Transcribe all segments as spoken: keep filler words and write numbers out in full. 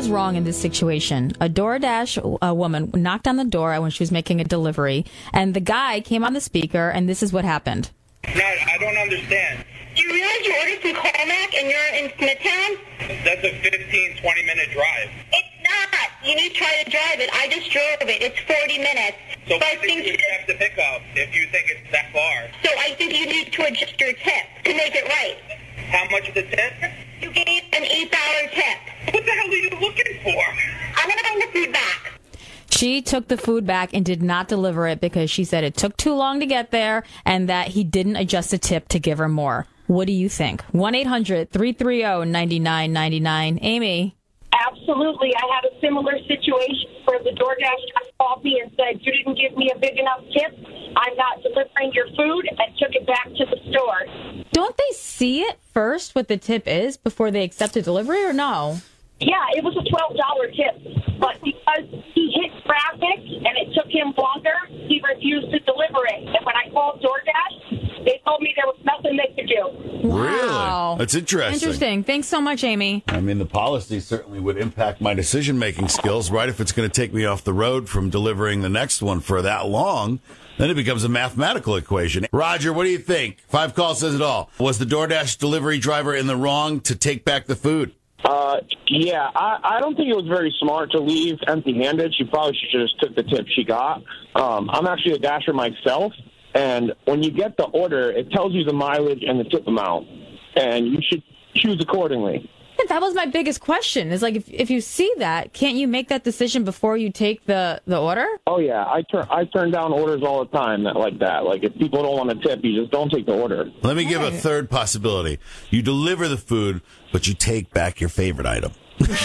was wrong in this situation? A DoorDash uh, woman knocked on the door when she was making a delivery, and the guy came on the speaker, and this is what happened. No, I don't understand. Do you realize you ordered from Carmack and you're in Smithtown? That's a fifteen, twenty minute drive. It's not. You need to try to drive it. I just drove it. It's forty minutes. So but I I think you have to pick up if you think it's that far. So I think you need to adjust your tip to make it right. How much is the tip? You gave an eight dollar tip. What the hell are you looking for? I'm going to bring the food back. She took the food back and did not deliver it because she said it took too long to get there and that he didn't adjust the tip to give her more. What do you think? one eight hundred three three zero nine nine nine nine. Amy? Absolutely. I had a similar situation where the DoorDash called me and said, you didn't give me a big enough tip. I'm not delivering your food, and took it back to the store. Don't they see it first what the tip is before they accept a delivery or no? Yeah, it was a twelve dollar tip, but because he hit traffic and it took him longer, he refused to deliver it. And when I called DoorDash, they told me there was nothing they could do. Wow. Really? That's interesting. Interesting. Thanks so much, Amy. I mean, the policy certainly would impact my decision-making skills, right? If it's going to take me off the road from delivering the next one for that long, then it becomes a mathematical equation. Roger, what do you think? Five Calls says it all. Was the DoorDash delivery driver in the wrong to take back the food? Uh, yeah, I, I don't think it was very smart to leave empty-handed. She probably should have just took the tip she got. Um, I'm actually a dasher myself, and when you get the order, it tells you the mileage and the tip amount, and you should choose accordingly. That was my biggest question. Is like, if if you see that, can't you make that decision before you take the, the order? Oh, yeah. I turn I turn down orders all the time that, like that. Like, if people don't want to tip, you just don't take the order. Let me give a third possibility. You deliver the food, but you take back your favorite item.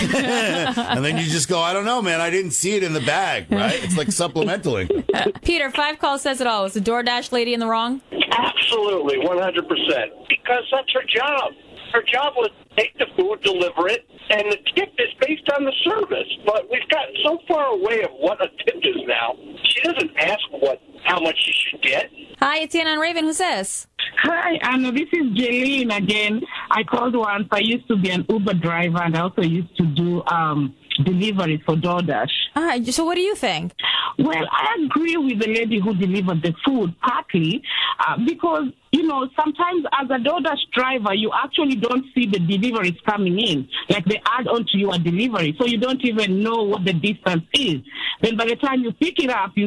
And then you just go, I don't know, man. I didn't see it in the bag, right? It's like supplementaling. Peter, Five Calls says it all. Was the DoorDash lady in the wrong? Absolutely, one hundred percent. Because that's her job. Her job was to take the food, deliver it, and the tip is based on the service. But we've gotten so far away of what a tip is now. She doesn't ask what how much she should get. Hi, it's Anna on Raven. Who's this? Hi, Anna. This is Jaylene again. I called once. I used to be an Uber driver, and I also used to do um, deliveries for DoorDash. All right. So what do you think? Well, I agree with the lady who delivered the food, partly, uh, because, you know, sometimes as a DoorDash driver, you actually don't see the deliveries coming in. Like, they add on to your delivery, so you don't even know what the distance is. Then by the time you pick it up, you